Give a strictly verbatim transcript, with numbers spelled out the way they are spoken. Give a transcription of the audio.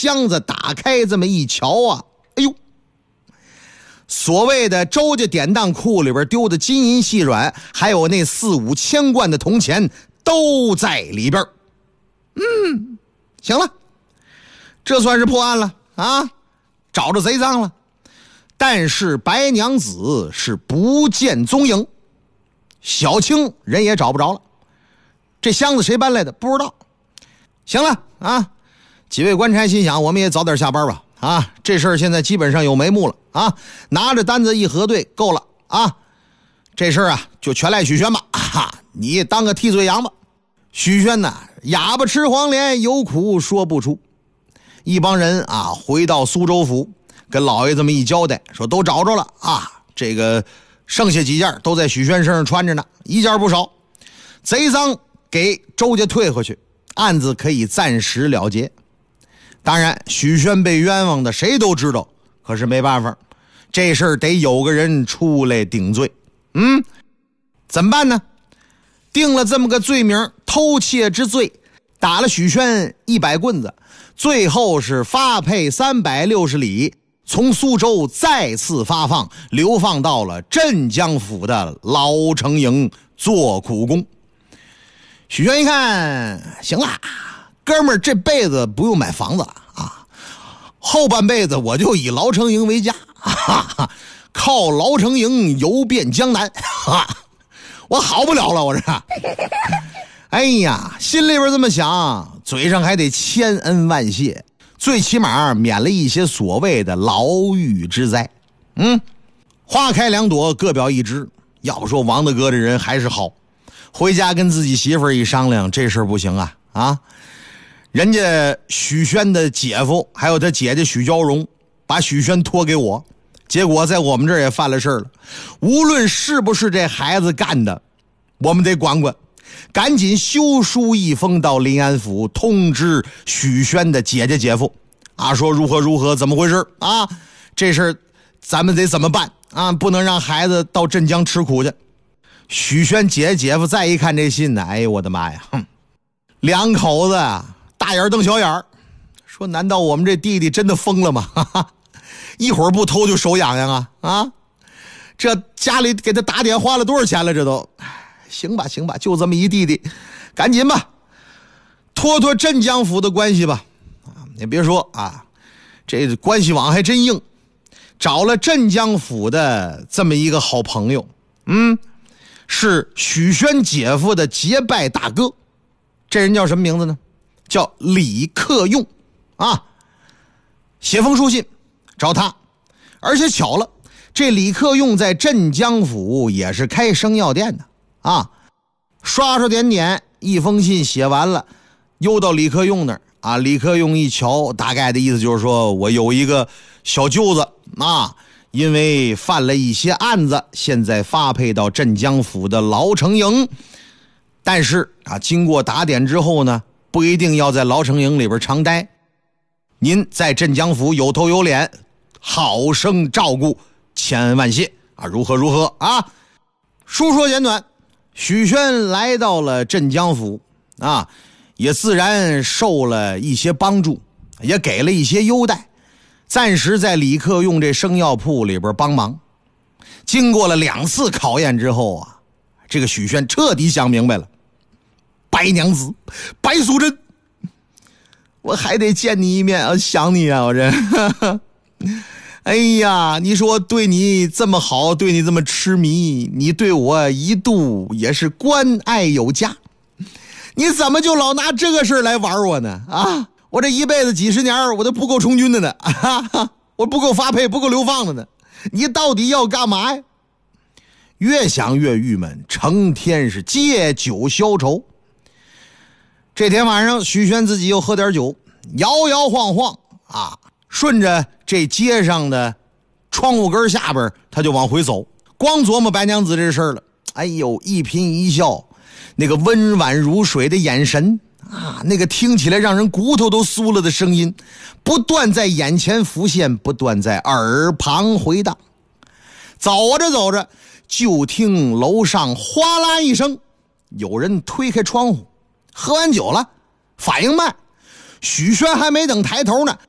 箱子打开这么一瞧啊，哎呦，所谓的周家典当库里边丢的金银细软，还有那四五千贯的铜钱都在里边。嗯，行了，这算是破案了啊，找着贼赃了。但是白娘子是不见踪影，小青人也找不着了，这箱子谁搬来的不知道。行了啊，几位官差心想，我们也早点下班吧啊，这事儿现在基本上有眉目了啊，拿着单子一核对，够了啊，这事儿啊就全赖许宣吧，啊，你当个替罪羊吧。许宣呐，哑巴吃黄连，有苦说不出。一帮人啊回到苏州府，跟老爷这么一交代，说都找着了啊，这个剩下几件都在许宣身上穿着呢，一件不少，贼赃给周家退回去，案子可以暂时了结。当然许宣被冤枉的谁都知道，可是没办法，这事儿得有个人出来顶罪。嗯，怎么办呢？定了这么个罪名，偷窃之罪，打了许宣一百棍子，最后是发配三百六十里，从苏州再次发放，流放到了镇江府的老城营做苦工。许宣一看，行了，哥们儿这辈子不用买房子了啊，后半辈子我就以牢城营为家，哈哈，靠牢城营游遍江南，哈哈，我好不了了，我这。哎呀，心里边这么想，嘴上还得千恩万谢，最起码免了一些所谓的牢狱之灾。嗯，花开两朵，各表一枝。要不说王大哥这人还是好，回家跟自己媳妇儿一商量，这事儿不行啊啊！人家许宣的姐夫还有他姐姐许娇荣把许宣托给我，结果在我们这儿也犯了事了。无论是不是这孩子干的，我们得管管，赶紧修书一封到临安府，通知许宣的姐姐姐夫啊，说如何如何，怎么回事啊？这事儿咱们得怎么办啊？不能让孩子到镇江吃苦去。许宣姐姐姐夫再一看这信呢，哎呦我的妈呀，哼，两口子大眼瞪小眼，说难道我们这弟弟真的疯了吗？哈哈，一会儿不偷就手痒痒啊啊！这家里给他打点花了多少钱了？这都行吧行吧，就这么一弟弟，赶紧吧，拖拖镇江府的关系吧。啊，你别说啊，这关系网还真硬，找了镇江府的这么一个好朋友，嗯，是许宣姐夫的结拜大哥，这人叫什么名字呢？叫李克用啊，写封书信找他，而且巧了，这李克用在镇江府也是开生药店的啊，刷刷点点，一封信写完了，邮到李克用那儿啊。李克用一瞧，大概的意思就是说，我有一个小舅子啊，因为犯了一些案子，现在发配到镇江府的牢城营，但是啊，经过打点之后呢，不一定要在牢城营里边常待，您在镇江府有头有脸，好生照顾，千恩万谢啊！如何如何啊？书说简短，许宣来到了镇江府啊，也自然受了一些帮助，也给了一些优待，暂时在李克用这生药铺里边帮忙。经过了两次考验之后啊，这个许宣彻底想明白了，白娘子白素贞，我还得见你一面啊，想你啊，我这哎呀，你说对你这么好，对你这么痴迷，你对我一度也是关爱有加，你怎么就老拿这个事来玩我呢？啊，我这一辈子几十年我都不够充军的呢，啊，我不够发配，不够流放的呢，你到底要干嘛呀？越想越郁闷，成天是借酒消愁。这天晚上许宣自己又喝点酒，摇摇晃晃啊，顺着这街上的窗户根下边他就往回走，光琢磨白娘子这事儿了。哎呦，一颦一笑，那个温婉如水的眼神啊，那个听起来让人骨头都酥了的声音，不断在眼前浮现，不断在耳旁回荡。走着走着，就听楼上哗啦一声，有人推开窗户。喝完酒了，反应慢，许宣还没等抬头呢，